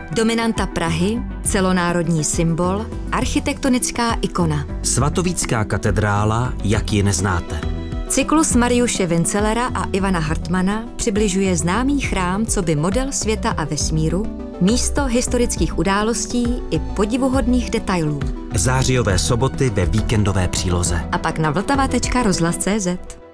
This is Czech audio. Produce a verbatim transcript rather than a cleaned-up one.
Dominanta Prahy, celonárodní symbol, architektonická ikona. Svatovícká katedrála, jak ji neznáte. Cyklus Mariuše Vincelera a Ivana Hartmana přibližuje známý chrám coby model světa a vesmíru, místo historických událostí i podivuhodných detailů. Zářijové soboty ve víkendové příloze. A pak na vltava tečka rozhlas tečka cé zet.